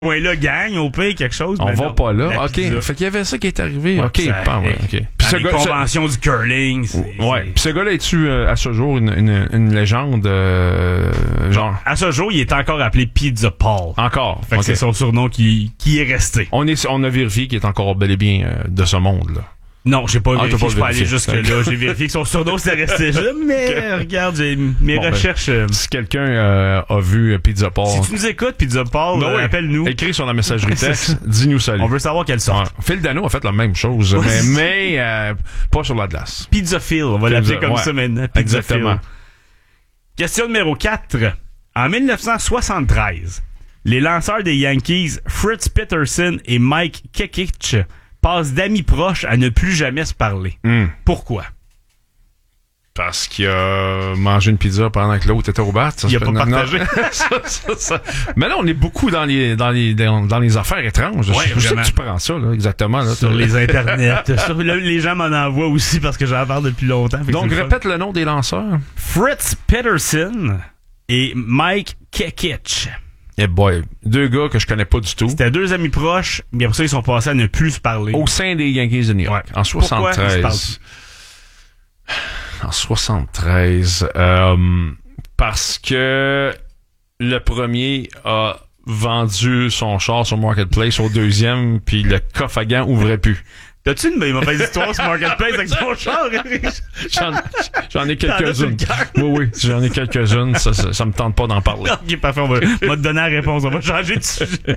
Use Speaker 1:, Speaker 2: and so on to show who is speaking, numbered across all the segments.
Speaker 1: Ouais, là, gagne, au pire, quelque chose.
Speaker 2: On
Speaker 1: mais
Speaker 2: va
Speaker 1: non,
Speaker 2: pas là.
Speaker 1: la
Speaker 2: OK.
Speaker 1: pizza.
Speaker 2: Fait qu'il y avait ça qui est arrivé.
Speaker 1: Ouais,
Speaker 2: OK. OK. Puis
Speaker 1: Dans les conventions du curling.
Speaker 2: Ouais. Puis ce gars-là, es-tu à ce jour une légende genre?
Speaker 1: À ce jour, il est encore appelé Pizza Paul.
Speaker 2: Encore.
Speaker 1: Fait que c'est son surnom qui est resté.
Speaker 2: On a vérifié qu'il est encore bel et bien de ce monde-là.
Speaker 1: Non, j'ai pas vérifié,
Speaker 2: t'as pas
Speaker 1: je suis pas allé
Speaker 2: vérifié.
Speaker 1: jusque-là. J'ai vérifié que son surnom s'est resté là, mais regarde, j'ai mes recherches.
Speaker 2: Si quelqu'un a vu Pizza Paul,
Speaker 1: Si tu nous écoutes, Pizza Paul,
Speaker 2: oui.
Speaker 1: appelle-nous.
Speaker 2: Écris sur la messagerie texte, dis-nous salut.
Speaker 1: On veut savoir quelle sorte.
Speaker 2: Ouais. Phil Dano a fait la même chose, mais pas sur la glace.
Speaker 1: Pizza Phil, on va l'appeler comme ça maintenant. Pizza
Speaker 2: Exactement.
Speaker 1: Phil. Question numéro 4. En 1973, les lanceurs des Yankees, Fritz Peterson et Mike Kekich, passent d'amis proches à ne plus jamais se parler. Pourquoi?
Speaker 2: Parce qu'il a mangé une pizza pendant que l'autre était au bat.
Speaker 1: Il a pas partagé.
Speaker 2: Ça. Mais là, on est beaucoup dans les affaires étranges.
Speaker 1: Ouais,
Speaker 2: Je sais
Speaker 1: vraiment.
Speaker 2: que tu prends ça, là, exactement. Là,
Speaker 1: Sur les internets. Les gens m'en envoient aussi parce que j'en parle depuis longtemps. Fait que
Speaker 2: Donc,
Speaker 1: c'est le
Speaker 2: répète le nom des lanceurs.
Speaker 1: Fritz Peterson et Mike Kekich.
Speaker 2: Eh boy, deux gars que je connais pas du tout.
Speaker 1: C'était deux amis proches, mais après ça, ils sont passés à ne plus se parler.
Speaker 2: Au sein des Yankees de New York.
Speaker 1: Ouais.
Speaker 2: En
Speaker 1: Pourquoi ils se
Speaker 2: 73. En 73. Parce que le premier a vendu son char sur Marketplace au deuxième, puis le coffre à gants ouvrait plus.
Speaker 1: T'as-tu une mauvaise histoire sur Marketplace avec ton char?
Speaker 2: J'en ai quelques-unes.
Speaker 1: T'en as
Speaker 2: Oui, j'en ai quelques-unes. Ça me tente pas d'en parler.
Speaker 1: Ok, parfait, on va te donner la réponse. On va changer de sujet.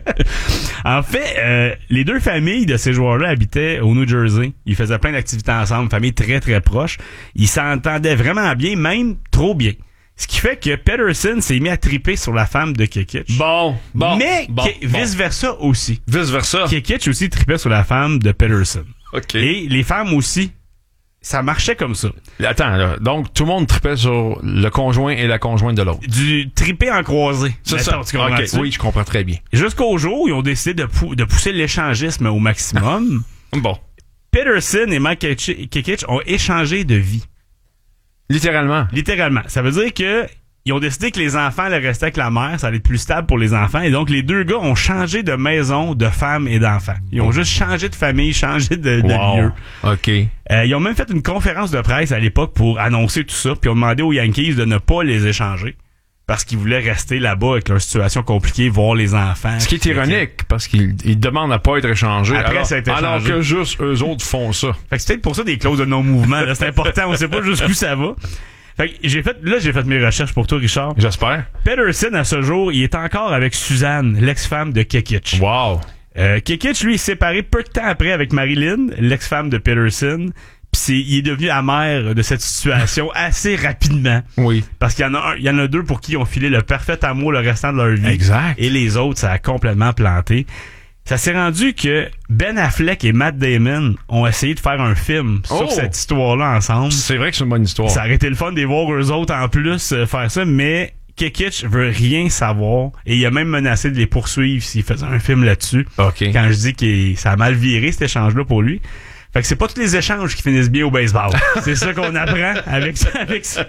Speaker 1: En fait, les deux familles de ces joueurs-là habitaient au New Jersey. Ils faisaient plein d'activités ensemble, famille très, très proche. Ils s'entendaient vraiment bien, même trop bien. Ce qui fait que Peterson s'est mis à triper sur la femme de Kekich. Mais vice-versa aussi.
Speaker 2: Vice-versa.
Speaker 1: Kekich aussi tripait sur la femme de Peterson.
Speaker 2: OK.
Speaker 1: Et les femmes aussi. Ça marchait comme ça.
Speaker 2: Attends, là. Donc, tout le monde tripait sur le conjoint et la conjointe de l'autre.
Speaker 1: Du triper en croisé.
Speaker 2: C'est
Speaker 1: Mettons,
Speaker 2: ça.
Speaker 1: tu comprends-tu?
Speaker 2: Okay. Oui, je comprends très bien.
Speaker 1: Jusqu'au jour où ils ont décidé de pousser l'échangisme au maximum.
Speaker 2: Bon.
Speaker 1: Peterson et Mike Kekich ont échangé de vie.
Speaker 2: Littéralement.
Speaker 1: Littéralement. Ça veut dire que ils ont décidé que les enfants allaient rester avec la mère, ça allait être plus stable pour les enfants. Et donc, les deux gars ont changé de maison, de femme et d'enfants. Ils ont juste changé de famille, changé de lieu.
Speaker 2: OK.
Speaker 1: Ils ont même fait une conférence de presse à l'époque pour annoncer tout ça, puis ont demandé aux Yankees de ne pas les échanger. Parce qu'ils voulaient rester là-bas avec leur situation compliquée, voir les enfants.
Speaker 2: Ce qui est ironique, parce qu'ils demandent à pas être échangés.
Speaker 1: Après, ça a été
Speaker 2: alors
Speaker 1: changé.
Speaker 2: que juste eux autres font ça.
Speaker 1: Fait que c'est peut-être pour ça des clauses de non-mouvement. Là. C'est important, on sait pas jusqu'où ça va. Fait que j'ai fait mes recherches pour toi, Richard.
Speaker 2: J'espère.
Speaker 1: Peterson, à ce jour, il est encore avec Suzanne, l'ex-femme de Kekich.
Speaker 2: Wow.
Speaker 1: Kekich, lui, est séparé peu de temps après avec Marilyn, l'ex-femme de Peterson. Puis il est devenu amer de cette situation assez rapidement.
Speaker 2: Oui.
Speaker 1: Parce qu'il y en a deux pour qui ils ont filé le parfait amour le restant de leur vie.
Speaker 2: Exact.
Speaker 1: Et les autres, ça a complètement planté. Ça s'est rendu que Ben Affleck et Matt Damon ont essayé de faire un film sur cette histoire-là ensemble.
Speaker 2: C'est vrai que c'est une bonne histoire.
Speaker 1: Ça aurait été le fun de les voir eux autres en plus faire ça, mais Kekich veut rien savoir et il a même menacé de les poursuivre s'il faisait un film là-dessus.
Speaker 2: OK.
Speaker 1: Quand je dis que ça a mal viré cet échange-là pour lui. Fait que c'est pas tous les échanges qui finissent bien au baseball. C'est ça qu'on apprend avec ça.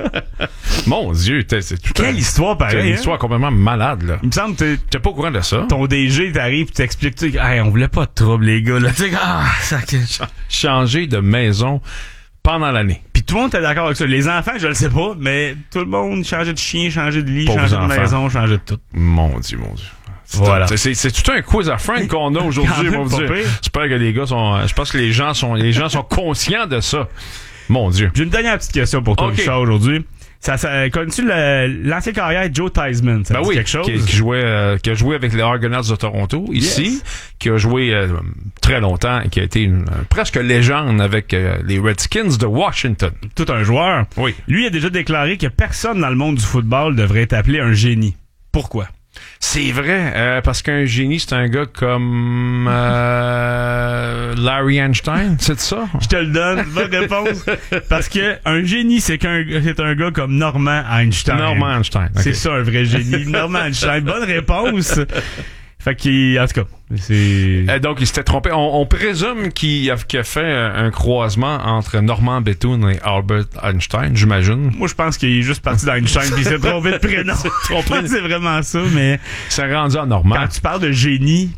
Speaker 2: Mon Dieu, c'est tout
Speaker 1: Quelle histoire pareil.
Speaker 2: C'est une histoire complètement malade, là.
Speaker 1: Il me semble que
Speaker 2: t'es pas au courant de ça.
Speaker 1: Ton DG t'arrive et t'explique, tu sais, hey, on voulait pas de trouble, les gars, là. Tu sais,
Speaker 2: changer de maison pendant l'année.
Speaker 1: Puis tout le monde était d'accord avec ça. Les enfants, je le sais pas, mais tout le monde changeait de chien, changeait de lit, changeait de maison, changeait de tout.
Speaker 2: Mon Dieu.
Speaker 1: Voilà.
Speaker 2: C'est tout un quiz à Frank qu'on a aujourd'hui, mon Dieu. J'espère que les gars je pense que les gens sont conscients de ça. Mon Dieu.
Speaker 1: J'ai une dernière petite question pour toi, Richard, aujourd'hui. Connais-tu l'ancien carrière Joe Theismann? Ça dit quelque chose?
Speaker 2: Qui a joué avec les Argonauts de Toronto, ici, qui a joué très longtemps et qui a été presque légende avec les Redskins de Washington.
Speaker 1: Tout un joueur.
Speaker 2: Oui.
Speaker 1: Lui a déjà déclaré que personne dans le monde du football devrait être appelé un génie. Pourquoi?
Speaker 2: C'est vrai, parce qu'un génie, c'est un gars comme Larry Einstein, c'est ça?
Speaker 1: Je te le donne, bonne réponse. Parce que un génie, c'est un gars comme Norman Einstein.
Speaker 2: Norman Einstein. Okay.
Speaker 1: C'est ça, un vrai génie. Norman Einstein. Bonne réponse. Fait qu'il, en tout cas, c'est...
Speaker 2: Donc, il s'était trompé. On présume qu'il a fait un croisement entre Norman Bethune et Albert Einstein, j'imagine.
Speaker 1: Moi, je pense qu'il est juste parti d'Einstein puis il s'est trompé de prénom. Je pense que c'est vraiment ça, mais...
Speaker 2: Il s'est rendu à Norman.
Speaker 1: Quand tu parles de génie,